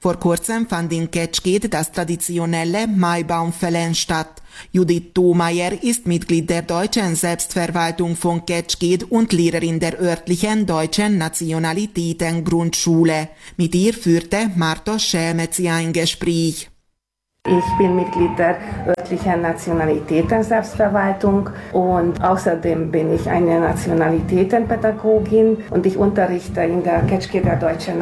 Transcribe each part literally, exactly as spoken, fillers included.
Vor kurzem fand in Ketschked das traditionelle Maibaumfällen statt. Judith Thomayer ist Mitglied der deutschen Selbstverwaltung von Ketschked und Lehrerin der örtlichen deutschen Nationalitäten-Grundschule. Mit ihr führte Marta Schelmetzi ein Gespräch. Ich bin Mitglied der örtlichen Nationalitäten-Selbstverwaltung und außerdem bin ich eine Nationalitätenpädagogin und ich unterrichte in der Ketschkeder Deutschen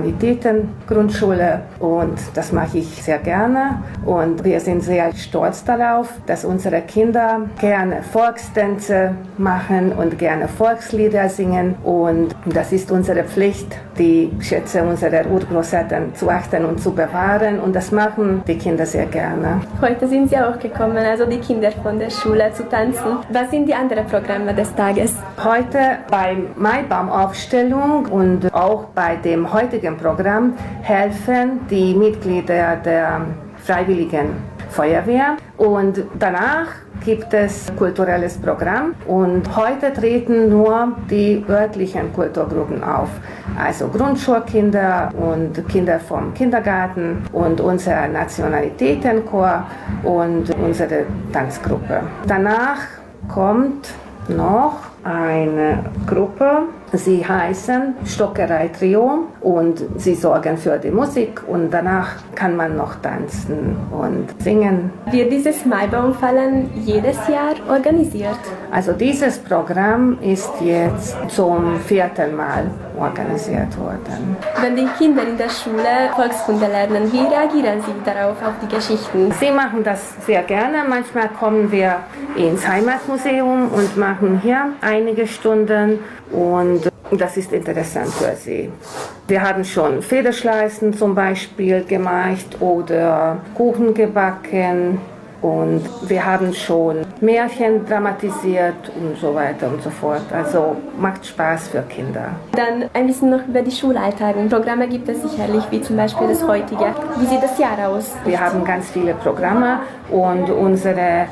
Nationalitäten-Grundschule und das mache ich sehr gerne und wir sind sehr stolz darauf, dass unsere Kinder gerne Volkstänze machen und gerne Volkslieder singen und das ist unsere Pflicht, die Schätze unserer Urgroßeltern zu achten und zu bewahren und das machen die Kinder sehr gerne. Heute sind Sie auch gekommen, also die Kinder von der Schule zu tanzen. Was sind die anderen Programme des Tages? Heute bei Maibaumaufstellung und auch bei dem heutigen Programm helfen die Mitglieder der Freiwilligen Feuerwehr und danach gibt es kulturelles Programm und heute treten nur die örtlichen Kulturgruppen auf, also Grundschulkinder und Kinder vom Kindergarten und unser Nationalitätenchor und unsere Tanzgruppe. Danach kommt noch eine Gruppe, sie heißen Stockerei Trio und sie sorgen für die Musik und danach kann man noch tanzen und singen. Wird dieses Maibaumfällen jedes Jahr organisiert? Also dieses Programm ist jetzt zum vierten Mal organisiert worden. Wenn die Kinder in der Schule Volkskunde lernen, wie reagieren sie darauf, auf die Geschichten? Sie machen das sehr gerne. Manchmal kommen wir ins Heimatmuseum und machen hier einige Stunden und das ist interessant für sie. Wir haben schon Federschleißen zum Beispiel gemacht oder Kuchen gebacken und wir haben schon Märchen dramatisiert und so weiter und so fort. Also macht Spaß für Kinder. Dann ein bisschen noch über die Schulalltag. Programme gibt es sicherlich, wie zum Beispiel das heutige. Wie sieht das Jahr aus? Wir haben ganz viele Programme und unsere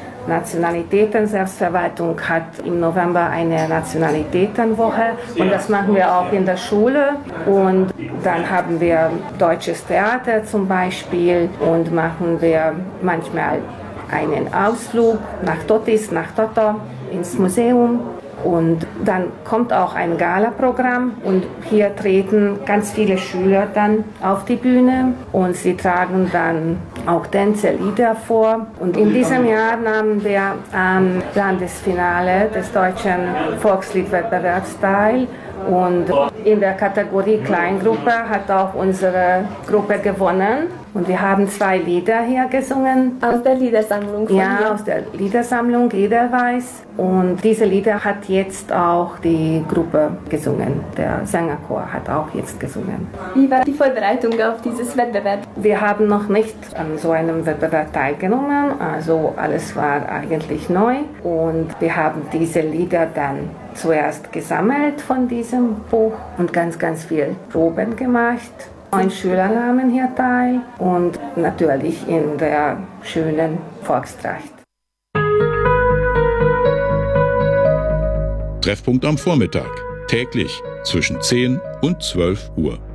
Nationalitäten-Selbstverwaltung hat im November eine Nationalitätenwoche und das machen wir auch in der Schule und dann haben wir deutsches Theater zum Beispiel und machen wir manchmal einen Ausflug nach Totis, nach Toto ins Museum. Und dann kommt auch ein Gala-Programm und hier treten ganz viele Schüler dann auf die Bühne und sie tragen dann auch Tänzelieder vor. Und in diesem Jahr nahmen wir am Landesfinale des deutschen Volksliedwettbewerbs teil und in der Kategorie Kleingruppe hat auch unsere Gruppe gewonnen. Und wir haben zwei Lieder hier gesungen. Aus der Liedersammlung? Von ja, hier. aus der Liedersammlung Edelweiss. Und diese Lieder hat jetzt auch die Gruppe gesungen. Der Sängerchor hat auch jetzt gesungen. Wie war die Vorbereitung auf dieses Wettbewerb? Wir haben noch nicht an so einem Wettbewerb teilgenommen. Also alles war eigentlich neu. Und wir haben diese Lieder dann zuerst gesammelt von diesem Buch und ganz, ganz viel Proben gemacht. Neun Schüler nahmen hier teil und natürlich in der schönen Volkstracht. Treffpunkt am Vormittag, täglich zwischen zehn und zwölf Uhr.